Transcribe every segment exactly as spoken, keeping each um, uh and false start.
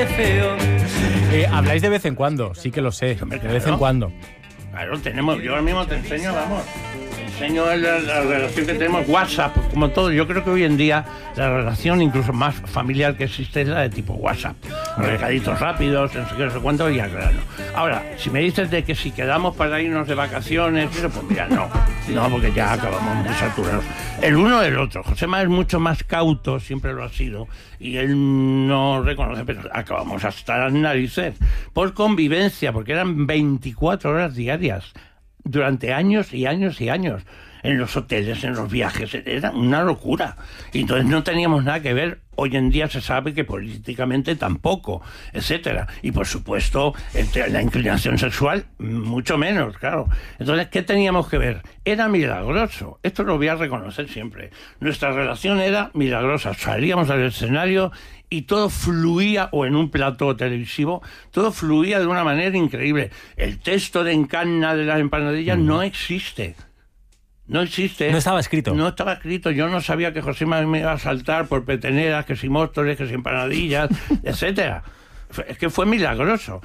feo. Eh, habláis de vez en cuando, sí que lo sé, Hombre, de vez claro. en cuando. Claro, tenemos, yo ahora mismo te enseño, vamos, te enseño la, la relación que tenemos, WhatsApp, pues, como todo. Yo creo que hoy en día la relación incluso más familiar que existe es la de tipo WhatsApp. Recaditos rápidos, no sé qué, no sé cuánto, y al grano. Ahora, si me dices de que si quedamos para irnos de vacaciones, eso, pues mira, no, no, porque ya acabamos muy saturados. El uno del otro. Josema es mucho más cauto, siempre lo ha sido, y él no reconoce, pero acabamos hasta las narices, por convivencia, porque eran veinticuatro horas diarias, durante años y años y años, en los hoteles, en los viajes, era una locura. Y entonces no teníamos nada que ver. Hoy en día se sabe que políticamente tampoco, etcétera. Y por supuesto, entre la inclinación sexual, mucho menos, claro. Entonces, ¿qué teníamos que ver? Era milagroso. Esto lo voy a reconocer siempre. Nuestra relación era milagrosa. Salíamos al escenario y todo fluía, o en un plató televisivo, todo fluía de una manera increíble. El texto de Encarna de las empanadillas mm. no existe. No existe. No estaba escrito. No estaba escrito. Yo no sabía que Josema me iba a saltar por peteneras, que si móstoles, que si empanadillas, etcétera. Es que fue milagroso.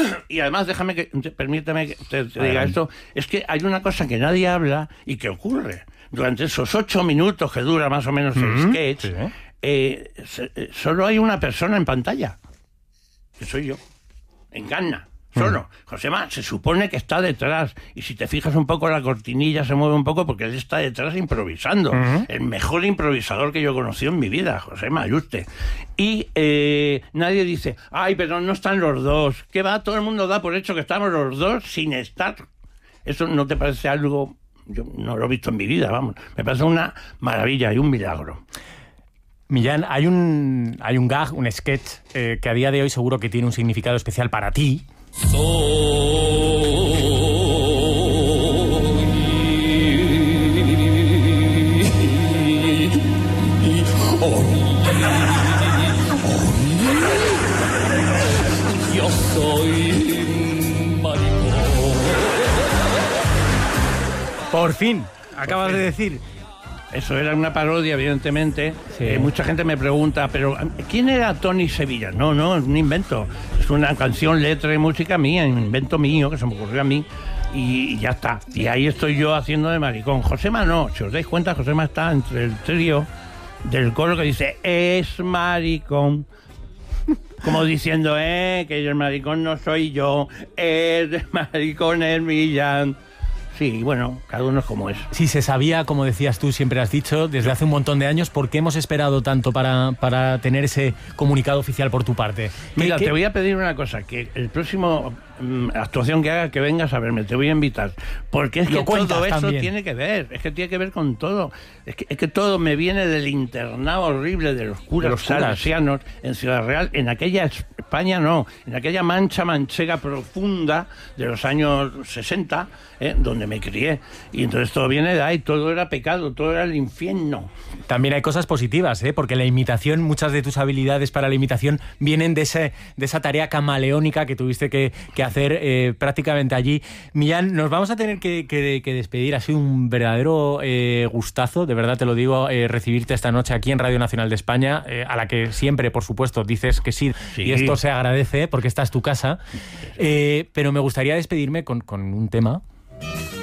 Y además, déjame que, permíteme que te, te diga esto, es que hay una cosa que nadie habla y que ocurre. Durante esos ocho minutos que dura más o menos el mm-hmm. sketch, sí. eh, se, eh, solo hay una persona en pantalla, que soy yo, Encarna. Solo. Josema se supone que está detrás, y si te fijas un poco la cortinilla se mueve un poco porque él está detrás improvisando. Uh-huh. El mejor improvisador que yo conocí en mi vida, Josema Ayuste. Y eh, nadie dice, ay, pero no están los dos. ¿Qué va? Todo el mundo da por hecho que estamos los dos sin estar. ¿Eso no te parece algo? Yo no lo he visto en mi vida, vamos. Me parece una maravilla y un milagro. Millán, hay un, hay un gag, un sketch eh, que a día de hoy seguro que tiene un significado especial para ti. Soy yo soy maricón. Por fin, acabas de decir. Eso era una parodia, evidentemente. Sí. Eh, mucha gente me pregunta, pero ¿quién era Tony Sevilla? No, no, es un invento. Es una canción, letra y música mía, un invento mío que se me ocurrió a mí. Y, y ya está. Y ahí estoy yo haciendo de maricón. Josema no, si os dais cuenta, Josema está entre el trío del coro que dice, es maricón. Como diciendo, eh, que el maricón no soy yo, es maricón el Millán. Sí, bueno, cada uno es como es. Sí, se sabía, como decías tú, siempre has dicho, desde hace un montón de años. ¿Por qué hemos esperado tanto para, para tener ese comunicado oficial por tu parte? Mira, ¿Qué, te voy a pedir una cosa, que el próximo um, actuación que haga, que vengas a verme, te voy a invitar. Porque es que todo eso también tiene que ver, es que tiene que ver con todo. Es que, es que todo me viene del internado horrible de los curas, de los salesianos en Ciudad Real, en aquella España no, en aquella mancha manchega profunda de los años sesenta, ¿eh? Donde me crié. Y entonces todo viene de ahí, todo era pecado, todo era el infierno. También hay cosas positivas, ¿eh? Porque la imitación, muchas de tus habilidades para la imitación vienen de, ese, de esa tarea camaleónica que tuviste que, que hacer eh, prácticamente allí. Millán, nos vamos a tener que, que, que despedir. Ha sido un verdadero eh, gustazo, de verdad te lo digo, eh, recibirte esta noche aquí en Radio Nacional de España, eh, a la que siempre, por supuesto, dices que sí, sí. Y esto se agradece porque esta es tu casa. Eh, pero me gustaría despedirme con, con un tema.